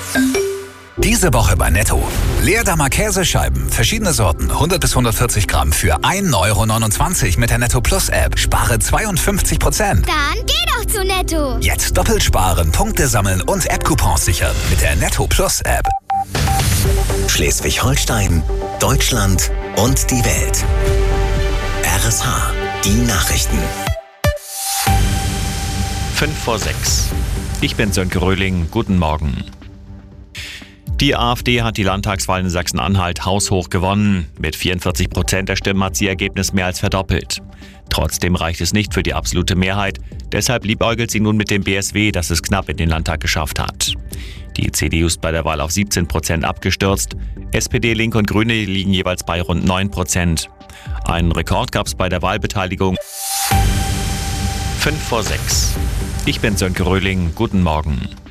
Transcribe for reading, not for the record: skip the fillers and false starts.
Diese Woche bei Netto. Leerdammer Käsescheiben, verschiedene Sorten, 100 bis 140 Gramm für 1,29 € mit der Netto Plus App. Spare 52%. Dann geh doch zu Netto. Jetzt doppelt sparen, Punkte sammeln und App-Coupons sichern mit der Netto Plus App. Schleswig-Holstein, Deutschland und die Welt. RSH, die Nachrichten. 5:06. Ich bin Sönke Röhling. Guten Morgen. Die AfD hat die Landtagswahl in Sachsen-Anhalt haushoch gewonnen. Mit 44% der Stimmen hat sie ihr Ergebnis mehr als verdoppelt. Trotzdem reicht es nicht für die absolute Mehrheit. Deshalb liebäugelt sie nun mit dem BSW, das es knapp in den Landtag geschafft hat. Die CDU ist bei der Wahl auf 17% abgestürzt. SPD, Linke und Grüne liegen jeweils bei rund 9%. Einen Rekord gab es bei der Wahlbeteiligung. 5:06. Ich bin Sönke Röhling. Guten Morgen.